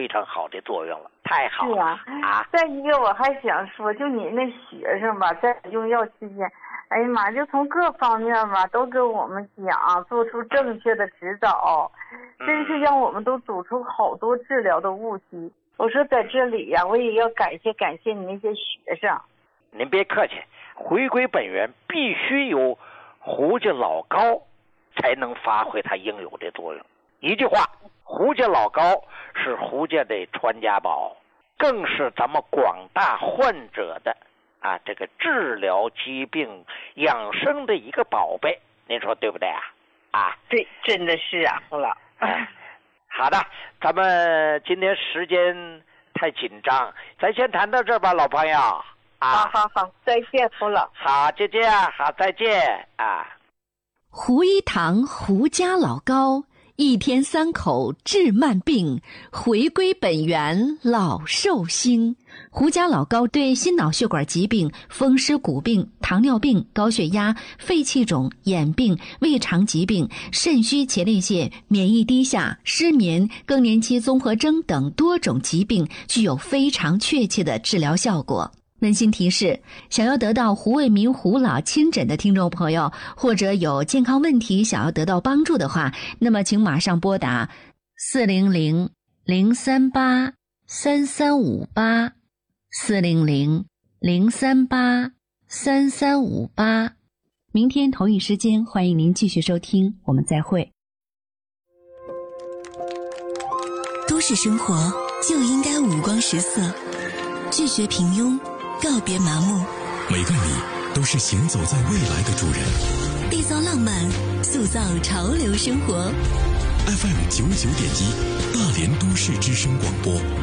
非常好的作用了，太好了。 是啊。再一个我还想说，就你那学生吧，在用药期间，哎呀妈，就从各方面吧都跟我们讲，做出正确的指导，真是让我们都走出好多治疗的误区。我说在这里呀，我也要感谢你那些学生。 您别客气，回归本源必须由胡家老高才能发挥它应有的作用。一句话，胡家老高是胡家的传家宝，更是咱们广大患者的这个治疗疾病养生的一个宝贝，您说对不对啊？ 对，真的是啊，胡老。 好的，咱们今天时间太紧张，咱先谈到这儿吧，老朋友。 好，再见，胡老。 好，就这样，好，再见啊。 胡一堂胡家老高，一天3口治慢病，回归本源老寿星。胡家老高对心脑血管疾病、风湿骨病、糖尿病、高血压、肺气肿、眼病、胃肠疾病、肾虚前列腺、免疫低下、失眠、更年期综合征等多种疾病具有非常确切的治疗效果。温馨提示，想要得到胡卫民胡老亲诊的听众朋友，或者有健康问题想要得到帮助的话，那么请马上拨打400-038-3358 400-038-3358。明天同一时间，欢迎您继续收听，我们再会。 都市生活就应该五光十色，拒绝平庸，告别麻木， 每个你都是行走在未来的主人， 缔造浪漫，塑造潮流生活。 FM 99.1大连都市之声广播。